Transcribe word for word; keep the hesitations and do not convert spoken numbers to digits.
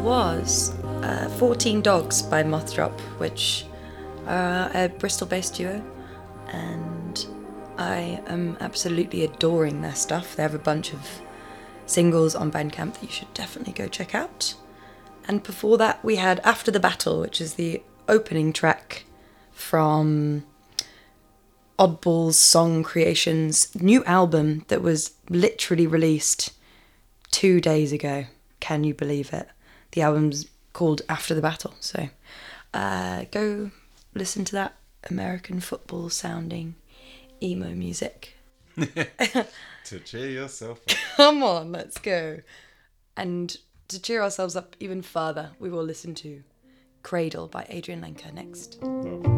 was uh, fourteen Dogs by Mothdrop, which are a Bristol-based duo, and I am absolutely adoring their stuff. They have a bunch of singles on Bandcamp that you should definitely go check out. And before that, we had After the Battle, which is the opening track from Oddball's Song Creations new album that was literally released two days ago. Can you believe it? The album's called After the Battle, so uh, go listen to that American football sounding emo music. To cheer yourself up. Come on, let's go. And to cheer ourselves up even further, we will listen to Cradle by Adrian Lenker next. Oh.